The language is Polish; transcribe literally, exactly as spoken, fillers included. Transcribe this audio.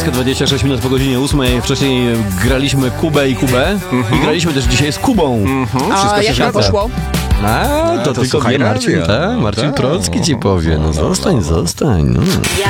Gdańska, dwadzieścia sześć minut po godzinie ósmej. Wcześniej graliśmy Kubę i Kubę. Mm-hmm. I graliśmy też dzisiaj z Kubą. Mm-hmm. A jak to poszło? A, to, to tylko wie Marcin, radio. tak? Marcin tak. Procki ci powie. No zostań, zostań. No.